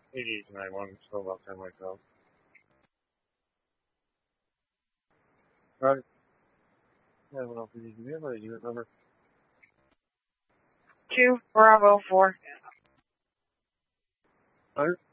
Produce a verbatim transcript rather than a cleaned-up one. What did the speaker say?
eighty-eight to ninety-one, still about ten myself. Alright. Yeah, what else did you do? You have a unit number? Two, Bravo, four. Alright.